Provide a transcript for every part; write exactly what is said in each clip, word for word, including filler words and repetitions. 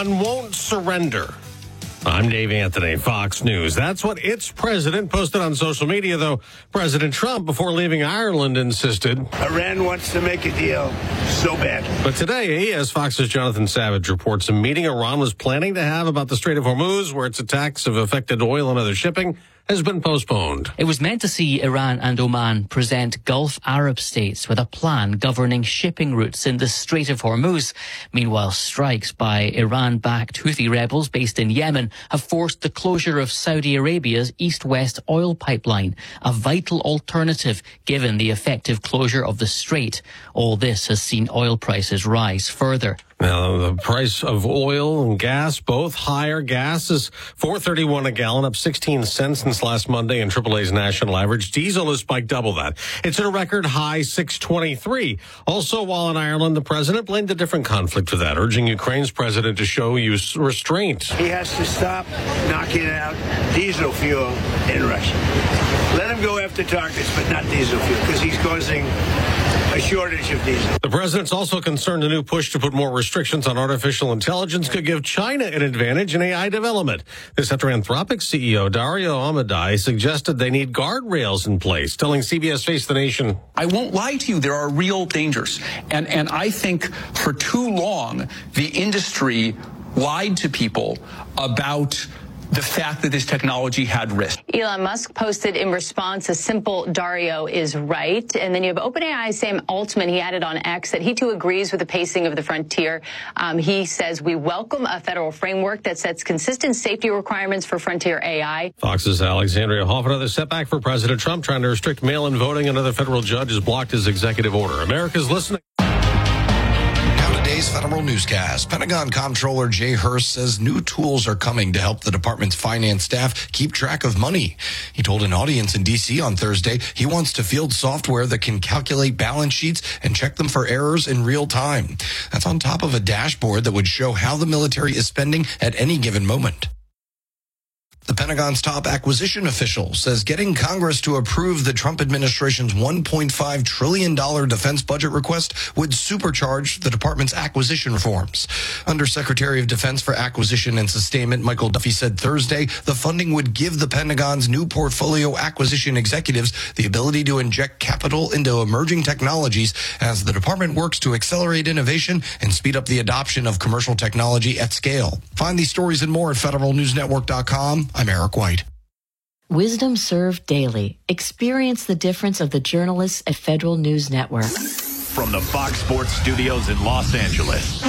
Iran won't surrender. I'm Dave Anthony, Fox News. That's what its president posted on social media, though President Trump, before leaving Ireland, insisted Iran wants to make a deal so bad. But today, as Fox's Jonathan Savage reports, a meeting Iran was planning to have about the Strait of Hormuz, where its attacks have affected oil and other shipping, has been postponed. It was meant to see Iran and Oman present Gulf Arab states with a plan governing shipping routes in the Strait of Hormuz. Meanwhile, strikes by Iran-backed Houthi rebels based in Yemen have forced the closure of Saudi Arabia's east-west oil pipeline, a vital alternative given the effective closure of the strait. All this has seen oil prices rise further. Now, the price of oil and gas, both higher. Gas is four thirty-one a gallon, up sixteen cents since last Monday and triple A's national average. Diesel has spiked double that. It's at a record high six twenty-three. Also, while in Ireland, the president blamed a different conflict for that, urging Ukraine's president to show use restraint. He has to stop knocking out diesel fuel in Russia. Let him go after targets, but not diesel fuel, because he's causing a shortage of diesel. The president's also concerned a new push to put more restrictions on artificial intelligence could give China an advantage in A I development. This after Anthropic C E O Dario Amodei suggested they need guardrails in place, telling C B S Face the Nation, I won't lie to you, there are real dangers. And, and I think for too long, the industry lied to people about the fact that this technology had risk. Elon Musk posted in response a simple Dario is right. And then you have OpenAI Sam Altman. He added on X that he too agrees with the pacing of the frontier. Um, he says we welcome a federal framework that sets consistent safety requirements for frontier A I. Fox's Alexandria Hoff. Another setback for President Trump trying to restrict mail-in voting. Another federal judge has blocked his executive order. America's listening. Today's Federal Newscast. Pentagon Comptroller Jay Hurst says new tools are coming to help the department's finance staff keep track of money. He told an audience in D C on Thursday he wants to field software that can calculate balance sheets and check them for errors in real time. That's on top of a dashboard that would show how the military is spending at any given moment. The Pentagon's top acquisition official says getting Congress to approve the Trump administration's one point five trillion dollars defense budget request would supercharge the department's acquisition reforms. Undersecretary of Defense for Acquisition and Sustainment Michael Duffy said Thursday the funding would give the Pentagon's new portfolio acquisition executives the ability to inject capital into emerging technologies as the department works to accelerate innovation and speed up the adoption of commercial technology at scale. Find these stories and more at federal news network dot com. I'm Eric White. Wisdom served daily. Experience the difference of the journalists at Federal News Network. From the Fox Sports Studios in Los Angeles,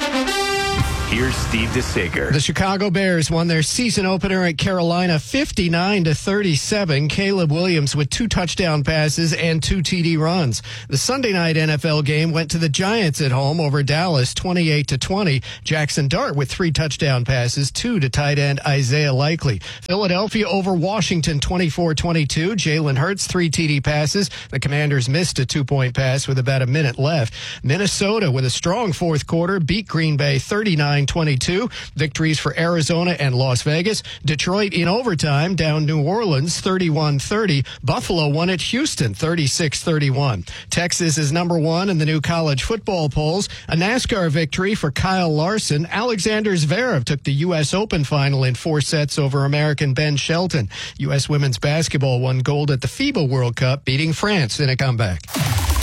here's Steve DeSager. The Chicago Bears won their season opener at Carolina fifty-nine to thirty-seven. Caleb Williams with two touchdown passes and two T D runs. The Sunday night N F L game went to the Giants at home over Dallas twenty-eight to twenty. Jackson Dart with three touchdown passes, two to tight end Isaiah Likely. Philadelphia over Washington twenty-four twenty-two. Jalen Hurts, three T D passes. The Commanders missed a two-point pass with about a minute left. Minnesota with a strong fourth quarter beat Green Bay thirty-nine twenty-two. Victories for Arizona and Las Vegas. Detroit in overtime down New Orleans thirty-one thirty. Buffalo won at Houston thirty-six thirty-one. Texas is number one in the new college football polls. A NASCAR victory for Kyle Larson. Alexander Zverev took the U S Open final in four sets over American Ben Shelton. U S women's basketball won gold at the FIBA World Cup, beating France in a comeback.